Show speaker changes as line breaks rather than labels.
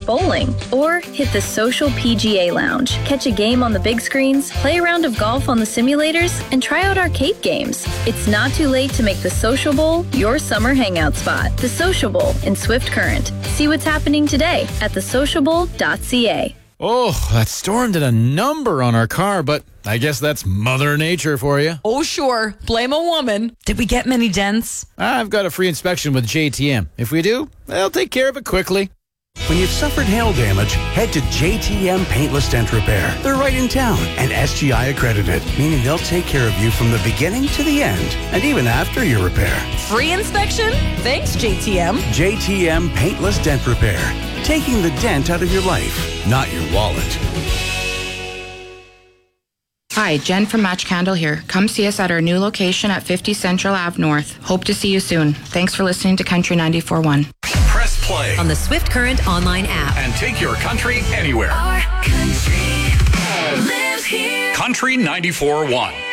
bowling. Or hit the Social PGA Lounge. Catch a game on the big screens, play a round of golf on the simulators, and try out arcade games. It's not too late to make the Social Bowl your summer hangout spot. The Social Bowl in Swift Current. See what's happening today at thesocialbowl.ca.
Oh, that storm did a number on our car, but I guess that's Mother Nature for you.
Oh, sure. Blame a woman. Did we get many dents?
I've got a free inspection with JTM. If we do, they'll take care of it quickly.
When you've suffered hail damage, head to JTM Paintless Dent Repair. They're right in town and SGI accredited, meaning they'll take care of you from the beginning to the end, and even after your repair.
Free inspection? Thanks, JTM.
JTM Paintless Dent Repair. Taking the dent out of your life, not your wallet.
Hi, Jen from Match Candle here. Come see us at our new location at 50 Central Ave North. Hope to see you soon. Thanks for listening to Country 94.1.
Press play
on the Swift Current online app
and take your country anywhere.
Our country lives here.
Country 94.1.